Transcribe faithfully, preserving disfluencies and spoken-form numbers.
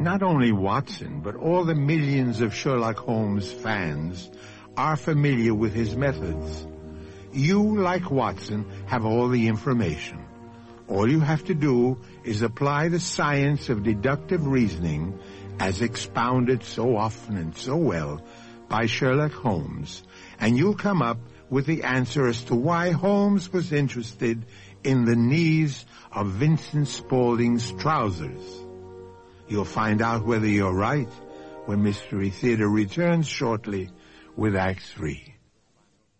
Not only Watson, but all the millions of Sherlock Holmes fans are familiar with his methods. You, like Watson, have all the information. All you have to do is apply the science of deductive reasoning as expounded so often and so well by Sherlock Holmes, and you'll come up with the answer as to why Holmes was interested in the knees of Vincent Spaulding's trousers. You'll find out whether you're right when Mystery Theater returns shortly with Act Three.